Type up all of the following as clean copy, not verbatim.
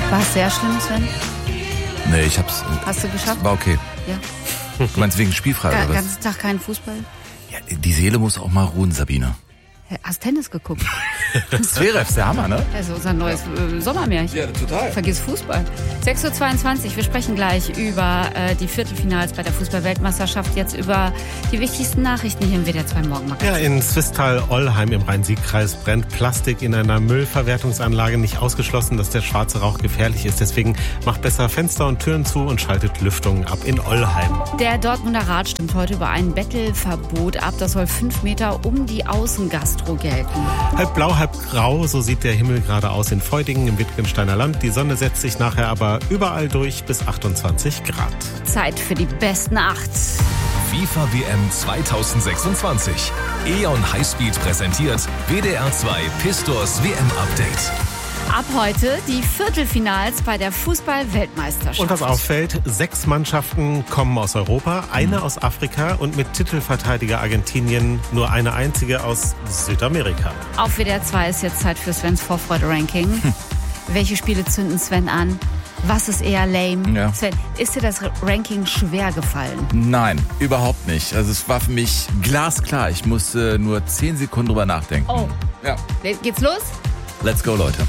War es sehr schlimm, Sven? Nee, ich hab's. Hast du geschafft? War okay. Ja. Du meinst wegen Spielfrei oder was? Den ganzen Tag keinen Fußball? Ja, die Seele muss auch mal ruhen, Sabine. Hast Tennis geguckt? Zverev ist der Hammer, ne? Also unser neues Sommermärchen. Ja, total. Vergiss Fußball. 6.22 Uhr, wir sprechen gleich über die Viertelfinals bei der Fußball-Weltmeisterschaft. Jetzt über die wichtigsten Nachrichten hier im WDR 2 Morgenmagazin. Ja, in Swisttal-Ollheim im Rhein-Sieg-Kreis brennt Plastik in einer Müllverwertungsanlage. Nicht ausgeschlossen, dass der schwarze Rauch gefährlich ist. Deswegen macht besser Fenster und Türen zu und schaltet Lüftungen ab in Ollheim. Der Dortmunder Rat stimmt heute über ein Bettelverbot ab. Das soll 5 Meter um die Außengastro gelten. Halb blau, halb grau, so sieht der Himmel gerade aus in Feudingen im Wittgensteiner Land. Die Sonne setzt sich nachher aber überall durch bis 28 Grad. Zeit für die besten 8. FIFA WM 2026. E.ON Highspeed präsentiert WDR 2 Pistors WM Update. Ab heute die Viertelfinals bei der Fußball-Weltmeisterschaft. Und was auffällt, 6 Mannschaften kommen aus Europa, eine aus Afrika und mit Titelverteidiger Argentinien nur eine einzige aus Südamerika. Auf WDR 2 ist jetzt Zeit für Svens Vorfreude-Ranking. Welche Spiele zünden Sven an? Was ist eher lame? Ja. Sven, ist dir das Ranking schwer gefallen? Nein, überhaupt nicht. Also es war für mich glasklar. Ich musste nur 10 Sekunden drüber nachdenken. Oh. Ja. Geht's los? Let's go, Leute.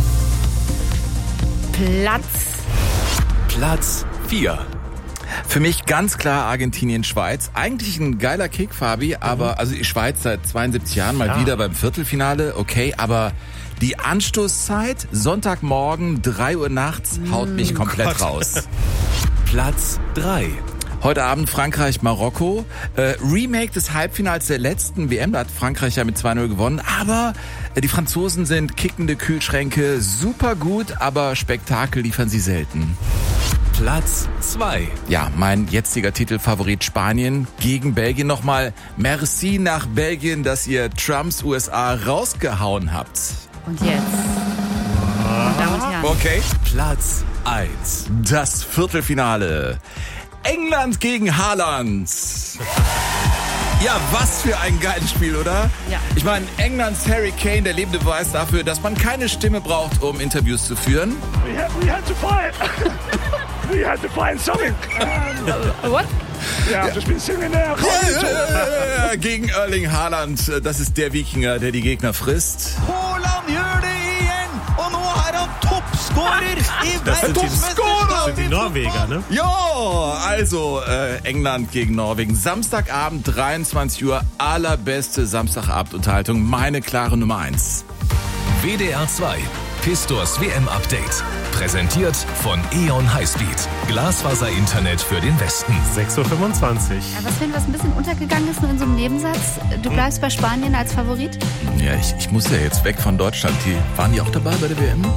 Platz 4. Für mich ganz klar Argentinien-Schweiz. Eigentlich ein geiler Kick, Fabi, aber also die Schweiz seit 72 Jahren mal wieder beim Viertelfinale, okay, aber die Anstoßzeit, Sonntagmorgen, 3 Uhr nachts, haut mich komplett raus. Platz 3. Heute Abend Frankreich-Marokko. Remake des Halbfinals der letzten WM. Da hat Frankreich ja mit 2-0 gewonnen. Aber die Franzosen sind kickende Kühlschränke. Super gut, aber Spektakel liefern sie selten. Platz 2. Ja, mein jetziger Titelfavorit Spanien gegen Belgien. Nochmal merci nach Belgien, dass ihr Trumps USA rausgehauen habt. Und jetzt, meine Damen und Herren, Okay. Platz 1. Das Viertelfinale. England gegen Haaland. Ja, was für ein geiles Spiel, oder? Ja. Ich meine, Englands Harry Kane, der lebende Beweis dafür, dass man keine Stimme braucht, um Interviews zu führen. We had to fight. We had to find something. what? Yeah, I've just been singing there. Gegen Erling Haaland. Das ist der Wikinger, der die Gegner frisst. Haaland gjør det igjen, og nå er han toppskårer i Das sind verdensmesterskapet. die Norweger, ne? Ja, also England gegen Norwegen. Samstagabend, 23 Uhr, allerbeste Samstagabendunterhaltung. Meine klare Nummer 1. WDR 2. Pistors WM Update. Präsentiert von E.ON Highspeed. Glasfaser-Internet für den Westen. 6.25 Uhr. Aber Sven, was ein bisschen untergegangen ist, nur in so einem Nebensatz, du bleibst bei Spanien als Favorit? Ja, ich muss ja jetzt weg von Deutschland. Waren die auch dabei bei der WM?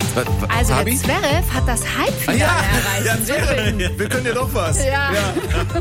Also Fabi? der Zverev hat das Halbfinale erreicht. Wir können ja doch was. Ja.